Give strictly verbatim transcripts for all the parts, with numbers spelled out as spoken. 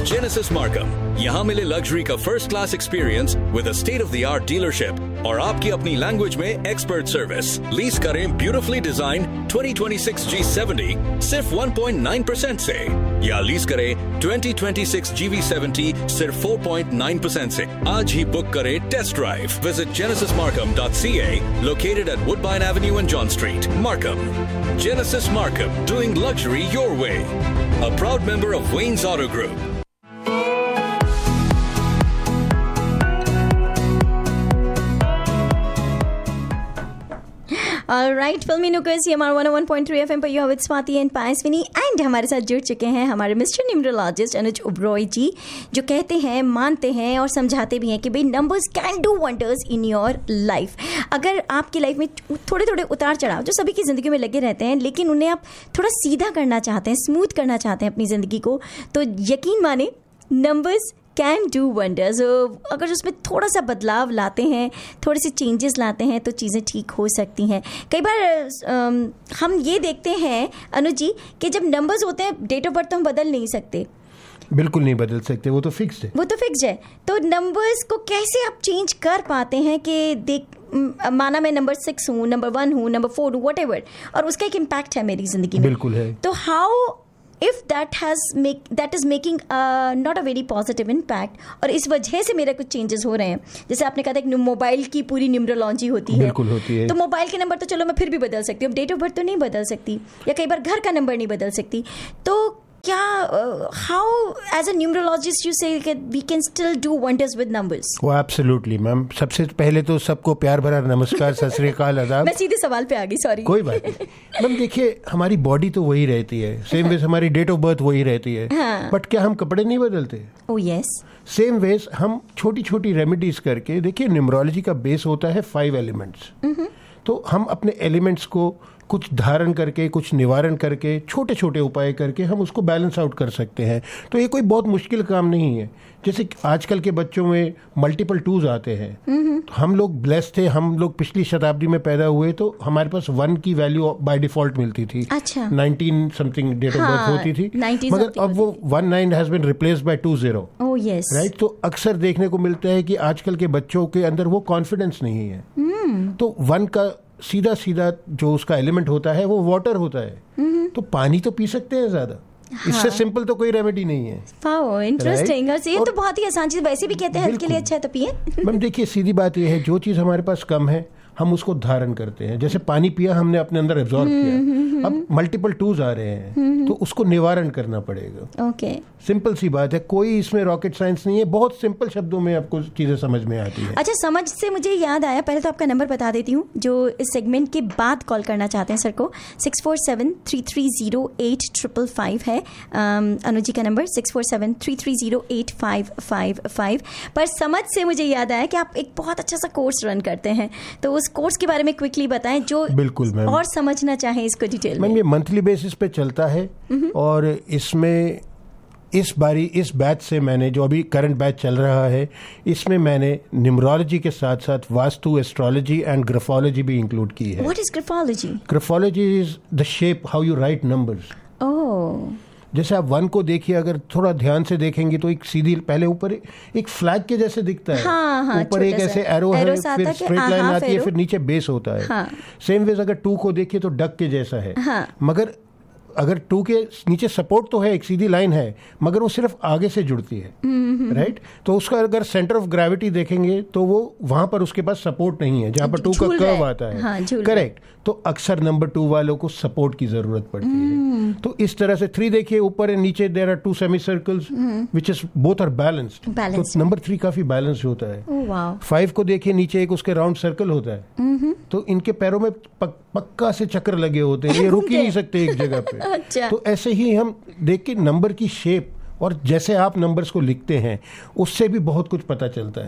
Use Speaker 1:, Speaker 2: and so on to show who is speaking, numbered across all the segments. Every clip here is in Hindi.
Speaker 1: Genesis Markham, यहाँ मिले लग्जरी का first class experience with a state of the art dealership और आपकी अपनी लैंग्वेज में एक्सपर्ट सर्विस। लीज करें beautifully design twenty twenty six जी सेवेंटी सिर्फ वन पॉइंट नाइन परसेंट से, या लीज करें twenty twenty six ji we seventy सिर्फ फोर पॉइंट नाइन परसेंट से। आज ही बुक करें test drive. Visit genesis Markham dot C A, located at वुडबाइन Avenue and John street, Markham. Genesis Markham, doing luxury your way. A proud member of Wayne's Auto Group.
Speaker 2: Alright, फिल्मी नुकर्स ये हमारा वन ओ one point three F M पर you with Swati and Payaswini and हमारे साथ जुड़ चुके हैं हमारे मिस्टर न्यूमरोलॉजिस्ट अनुज उब्रॉय जी, जो कहते हैं, मानते हैं और समझाते भी हैं कि भाई numbers can do wonders in your life. अगर आपकी लाइफ में थोड़े थोड़े उतार चढ़ाव जो सभी की ज़िंदगी में लगे रहते हैं, लेकिन उन्हें आप थोड़ा सीधा करना चाहते हैं, स्मूथ करना चाहते हैं अपनी ज़िंदगी को, तो यकीन माने नंबर्स कैन डू वंडर्स। अगर उसमें थोड़ा सा बदलाव लाते हैं, थोड़े से चेंजेस लाते हैं, तो चीज़ें ठीक हो सकती हैं। कई बार हम ये देखते हैं अनुज जी कि जब नंबर्स होते हैं, डेट ऑफ बर्थ तो हम बदल नहीं सकते,
Speaker 3: बिल्कुल नहीं बदल सकते, वो तो फिक्स्ड है।
Speaker 2: वो तो फिक्स्ड है। तो नंबर्स को कैसे आप चेंज कर पाते हैं कि देख माना मैं नंबर सिक्स हूँ, नंबर वन हूँ, नंबर फोर हूँ, वट एवर, और उसका एक इम्पैक्ट है मेरी जिंदगी में।
Speaker 3: बिल्कुल है।
Speaker 2: तो how if that has make that is making uh, not a very positive impact, और इस वजह से मेरे कुछ चेंजेस हो रहे हैं, जैसे आपने कहा था कि मोबाइल की पूरी न्यूमरोलॉजी होती है,
Speaker 3: बिल्कुल होती है।
Speaker 2: तो मोबाइल के नंबर तो चलो मैं फिर भी बदल सकती हूँ, डेट ऑफ बर्थ तो नहीं बदल सकती, या कई बार घर का नंबर नहीं बदल सकती। तो क्या how as a numerologist you से we can still do wonders with numbers?
Speaker 3: वो एब्सोल्युटली मैम। सबसे पहले तो सबको प्यार भरा नमस्कार, सत श्री अकाल, आदाब।
Speaker 2: मैं सीधे सवाल पे आ गई, सॉरी।
Speaker 3: कोई बात नहीं मैम। देखिए, हमारी बॉडी तो वही रहती है, सेम वेज हमारी डेट ऑफ बर्थ वही रहती है,
Speaker 2: हाँ।
Speaker 3: बट क्या हम कपड़े नहीं बदलते?
Speaker 2: Oh yes.
Speaker 3: सेम वेज हम छोटी छोटी रेमेडीज करके, देखिए न्यूमरोलॉजी का बेस होता है फाइव एलिमेंट्स, तो हम अपने एलिमेंट्स को कुछ धारण करके, कुछ निवारण करके, छोटे छोटे उपाय करके हम उसको बैलेंस आउट कर सकते हैं। तो ये कोई बहुत मुश्किल काम नहीं है। जैसे आजकल के बच्चों में मल्टीपल टूज आते हैं, तो हम लोग ब्लेस्ड थे, हम लोग पिछली शताब्दी में पैदा हुए, तो हमारे पास वन की वैल्यू बाय डिफॉल्ट मिलती थी।
Speaker 2: अच्छा।
Speaker 3: Nineteen something date of birth होती थी, मगर अब वो one nine has been replaced by two zero.
Speaker 2: Oh yes.
Speaker 3: Right. तो अक्सर देखने को मिलता है कि आजकल के बच्चों के अंदर वो कॉन्फिडेंस नहीं है। hmm. तो वन का सीधा सीधा जो उसका एलिमेंट होता है वो वाटर होता है, mm-hmm. तो पानी तो पी सकते हैं ज्यादा। हाँ। इससे सिंपल तो कोई रेमेडी नहीं है। Wow,
Speaker 2: interesting. और ये तो बहुत ही आसान चीज, वैसे भी कहते हैं हेल्थ के लिए अच्छा है तो पिए।
Speaker 3: मैम देखिए, सीधी बात ये है, जो चीज हमारे पास कम है हम उसको धारण करते हैं। जैसे पानी पिया, हमने अपने अंदर एब्जॉर्ब किया, अब मल्टीपल टूज आ रहे हैं, तो उसको निवारण करना पड़ेगा।
Speaker 2: ओके,
Speaker 3: सिंपल सी बात है, कोई इसमें रॉकेट साइंस नहीं है, बहुत सिंपल शब्दों में आपको चीजें समझ में आती है।
Speaker 2: अच्छा, समझ से मुझे याद आया, पहले तो आपका नंबर बता देती हूँ जो इस सेगमेंट के बाद कॉल करना चाहते हैं सर को। Six four seven three three zero eight triple five है अनुज जी का number, six four seven three three zero eight five five five. पर समझ से मुझे याद आया कि आप एक बहुत अच्छा सा कोर्स रन करते हैं, तो उस कोर्स के बारे में क्विकली बताएं, जो
Speaker 3: बिल्कुल मैम
Speaker 2: और समझना चाहें इसको डिटेल में।
Speaker 3: मैम ये मंथली बेसिस पे चलता है, और इसमें इस बारी इस बैच से मैंने, जो अभी करंट बैच चल रहा है, इसमें मैंने न्यूमरोलॉजी के साथ साथ वास्तु, एस्ट्रोलॉजी एंड ग्राफोलॉजी भी इंक्लूड की है।
Speaker 2: What is graphology?
Speaker 3: Graphology is the shape how you right numbers.
Speaker 2: ओह,
Speaker 3: जैसे आप वन को देखिए, अगर थोड़ा ध्यान से देखेंगे तो एक सीधी, पहले ऊपर एक फ्लैग के जैसे दिखता है,
Speaker 2: हाँ, हाँ,
Speaker 3: ऊपर एक ऐसे एरो है, फिर स्ट्रेट लाइन आती है, फिर नीचे बेस होता है। हाँ। सेम वेज अगर टू को देखिए तो डक के जैसा है। हाँ। मगर अगर टू के नीचे सपोर्ट तो है, एक सीधी लाइन है, मगर वो सिर्फ आगे से जुड़ती है, राइट। तो उसका अगर सेंटर ऑफ ग्रेविटी देखेंगे तो वो वहां पर उसके पास सपोर्ट नहीं है, जहां पर टू का कर्व आता है। हाँ, करेक्ट। तो अक्सर नंबर टू वालों को सपोर्ट की जरूरत पड़ती है। तो इस तरह से थ्री देखिए, ऊपर एंड नीचे there are to semi circles which is both are balanced. तो नंबर थ्री काफी बैलेंस्ड होता है। फाइव को देखिए, नीचे एक उसके राउंड सर्कल होता है, तो इनके पैरों में पक, पक्का से चक्र लगे होते हैं, ये रुक ही नहीं सकते एक जगह पे। अच्छा। तो ऐसे ही हम देख के नंबर की शेप और जैसे आप नंबर्स को लिखते हैं उससे भी बहुत कुछ पता चलता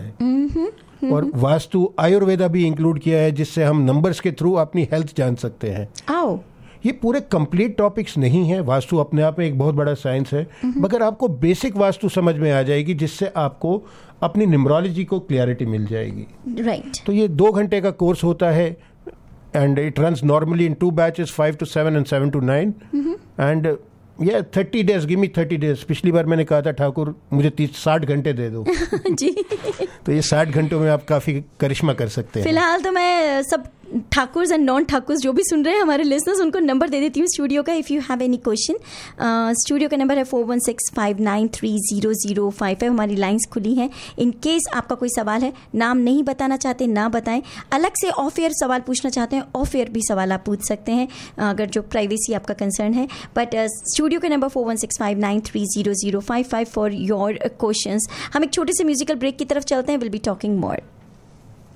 Speaker 3: है। और वास्तु, आयुर्वेदा भी इंक्लूड किया है, जिससे हम नंबर्स के थ्रू अपनी हेल्थ जान सकते हैं। आओ, ये पूरे कंप्लीट टॉपिक्स नहीं है, वास्तु अपने आप में एक बहुत बड़ा साइंस है, मगर आपको बेसिक वास्तु समझ में आ जाएगी, जिससे आपको अपनी न्यूमरोलॉजी को क्लियरिटी मिल जाएगी। राइट। तो ये दो घंटे का कोर्स होता है, and it runs normally in to batches, five to seven and seven to nine. And या thirty days give me thirty days. पिछली बार मैंने कहा था ठाकुर मुझे तीस साठ घंटे दे दो
Speaker 2: जी।
Speaker 3: तो ये साठ घंटों में आप काफी करिश्मा कर सकते हैं।
Speaker 2: फिलहाल तो मैं सब ठाकुर एंड नॉन ठाकुर जो भी सुन रहे हैं हमारे लिसनर्स, उनको नंबर दे देती हूँ स्टूडियो का। If you have any question, studio का नंबर है four one six five nine three zero zero five five. हमारी लाइंस खुली हैं। इन केस आपका कोई सवाल है, नाम नहीं बताना चाहते ना बताएं, अलग से ऑफ एयर सवाल पूछना चाहते हैं ऑफ एयर भी सवाल आप पूछ सकते हैं, अगर जो प्राइवेसी आपका कंसर्न है। बट स्टूडियो का number four one six five nine three zero zero five five for your questions. हम एक छोटे से म्यूजिकल ब्रेक की तरफ चलते हैं। Will be talking more.